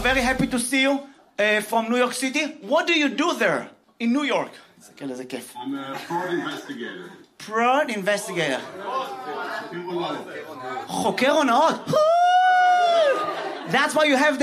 very happy to see you from New York City. What do you do there in New York? I'm a fraud investigator. Fraud investigator. חוקר הונאות. חוקר הונאות. That's why you have